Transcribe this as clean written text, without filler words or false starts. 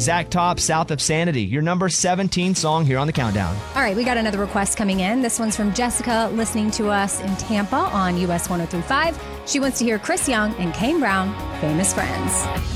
Zach Top, South of Sanity, your number 17 song here on the Countdown. All right, we got another request coming in. This one's from Jessica, listening to us in Tampa on US 103.5. She wants to hear Chris Young and Kane Brown, Famous Friends.